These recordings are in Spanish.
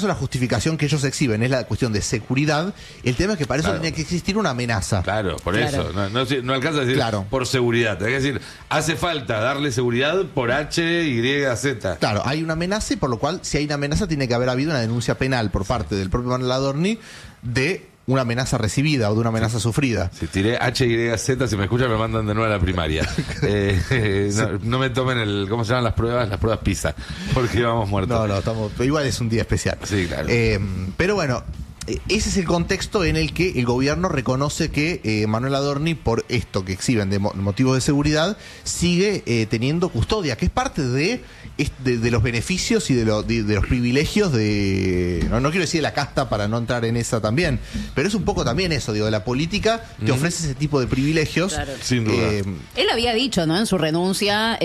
caso la justificación que ellos exhiben es la cuestión de seguridad, el tema es que para eso tenía que existir una amenaza. Claro, por eso. No alcanza a decir por seguridad. Hay que decir, hace falta darle seguridad por H, Y, Z. Claro, hay una amenaza y por lo cual, si hay una amenaza, tiene que haber habido una denuncia penal por parte del propio Manuel Adorni de una amenaza recibida o de una amenaza sufrida. Si tiré H, Y, Z, si me escuchan me mandan de nuevo a la primaria. No me tomen ¿cómo se llaman las pruebas? Las pruebas PISA, porque vamos muertos. No, igual es un día especial. Sí, claro. Pero bueno, ese es el contexto en el que el gobierno reconoce que Manuel Adorni, por esto que exhiben de motivos de seguridad, sigue teniendo custodia, que es parte de los beneficios y de los privilegios no quiero decir de la casta para no entrar en esa también, pero es un poco también eso, de la política te ofrece ese tipo de privilegios. Claro. Sin duda. Él había dicho, ¿no?, en su renuncia,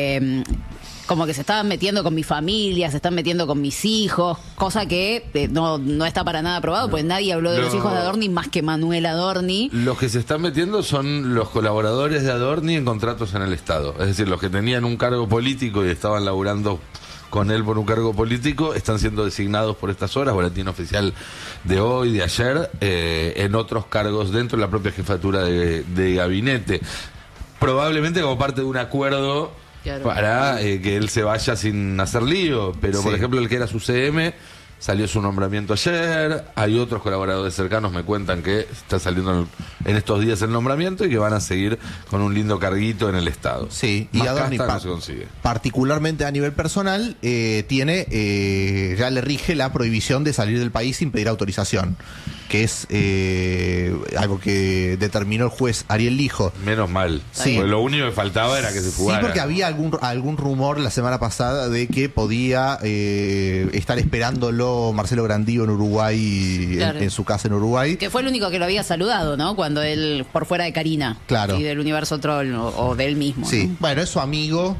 como que se estaban metiendo con mi familia, se están metiendo con mis hijos, cosa que no está para nada aprobado, pues nadie habló de los hijos de Adorni más que Manuel Adorni. Los que se están metiendo son los colaboradores de Adorni en contratos en el Estado. Es decir, los que tenían un cargo político y estaban laburando con él por un cargo político, están siendo designados por estas horas, boletín oficial de hoy, de ayer, en otros cargos dentro de la propia jefatura de gabinete. Probablemente como parte de un acuerdo para que él se vaya sin hacer lío, pero por ejemplo el que era su CM salió su nombramiento ayer, hay otros colaboradores cercanos me cuentan que está saliendo en estos días el nombramiento y que van a seguir con un lindo carguito en el Estado. Sí, más y Adorni casta no se consigue. Particularmente a nivel personal ya le rige la prohibición de salir del país sin pedir autorización, que es algo que determinó el juez Ariel Lijo. Menos mal. Sí. Porque lo único que faltaba era que se fugara. Sí, porque había algún rumor la semana pasada de que podía estar esperándolo Marcelo Grandío en Uruguay, en su casa en Uruguay. Que fue el único que lo había saludado, ¿no? Cuando él, por fuera de Karina. Claro. Y del Universo Troll, o de él mismo. Sí, ¿no? bueno, es su amigo.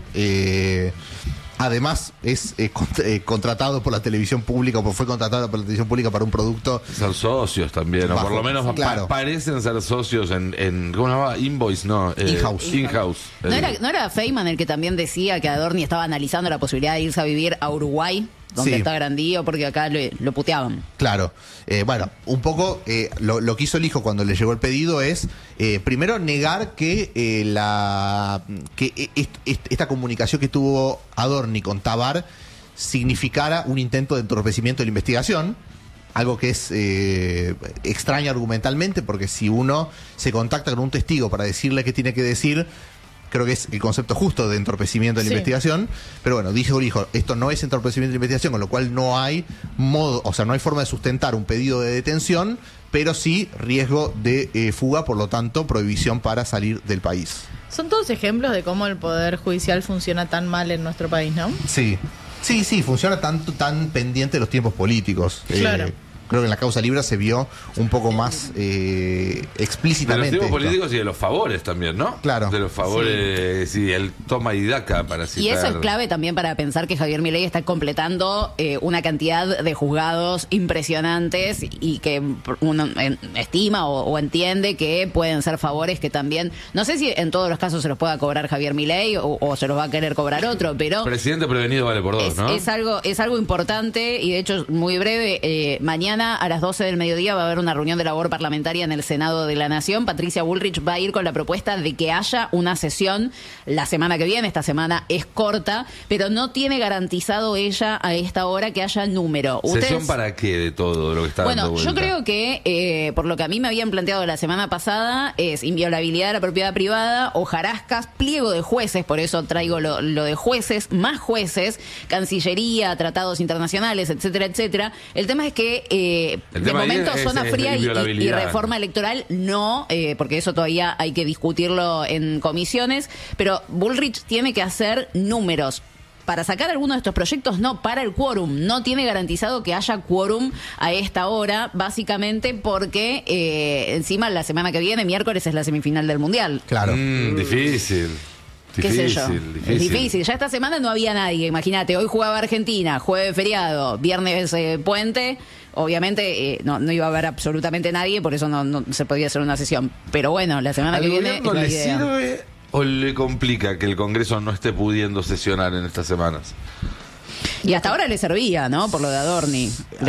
Además, es contratado por la televisión pública, o fue contratado por la televisión pública para un producto. Son socios también, o por lo menos parecen ser socios en ¿cómo se llama? Invoice, no. In-house. ¿No era Feynman el que también decía que Adorni estaba analizando la posibilidad de irse a vivir a Uruguay? Donde está Grandío, porque acá lo puteaban. Claro. Bueno, un poco lo que hizo el hijo cuando le llegó el pedido es, primero, negar que esta comunicación que tuvo Adorni con Tabar significara un intento de entorpecimiento de la investigación. Algo que es extraño argumentalmente, porque si uno se contacta con un testigo para decirle qué tiene que decir, creo que es el concepto justo de entorpecimiento de la investigación, pero bueno, dijo, esto no es entorpecimiento de la investigación, con lo cual no hay modo, o sea, no hay forma de sustentar un pedido de detención, pero sí riesgo de fuga, por lo tanto, prohibición para salir del país. Son todos ejemplos de cómo el Poder Judicial funciona tan mal en nuestro país, ¿no? Sí, funciona tan pendiente de los tiempos políticos. Claro. Creo que en la causa Libra se vio un poco más explícitamente. De los tipos políticos y de los favores también, ¿no? Claro. De los favores, y el toma y daca para citar. Y eso es clave también para pensar que Javier Milei está completando una cantidad de juzgados impresionantes y que uno estima o entiende que pueden ser favores que también, no sé si en todos los casos se los pueda cobrar Javier Milei o se los va a querer cobrar otro, pero presidente prevenido vale por dos, ¿no? Es algo importante y de hecho muy breve. Mañana a las 12 del mediodía va a haber una reunión de labor parlamentaria en el Senado de la Nación. Patricia Bullrich va a ir con la propuesta de que haya una sesión la semana que viene. Esta semana es corta, pero no tiene garantizado ella a esta hora que haya número. ¿Sesión para qué de todo lo que está dando vuelta? Yo creo que, por lo que a mí me habían planteado la semana pasada, es inviolabilidad de la propiedad privada, hojarascas, pliego de jueces, por eso traigo lo de jueces, más jueces, Cancillería, tratados internacionales, etcétera, etcétera. El tema es que de momento zona fría y reforma electoral no, porque eso todavía hay que discutirlo en comisiones, pero Bullrich tiene que hacer números. Para sacar alguno de estos proyectos, no, para el quórum. No tiene garantizado que haya quórum a esta hora, básicamente porque encima la semana que viene, miércoles, es la semifinal del Mundial. Claro. Difícil. ¿Qué sé yo? Es difícil. Ya esta semana no había nadie. Imagínate, hoy jugaba Argentina, jueves feriado, viernes puente. Obviamente no iba a haber absolutamente nadie, por eso no se podía hacer una sesión. Pero bueno, la semana que viene es la idea. ¿Sirve o le complica que el Congreso no esté pudiendo sesionar en estas semanas? Y hasta ahora le servía, ¿no? Por lo de Adorni.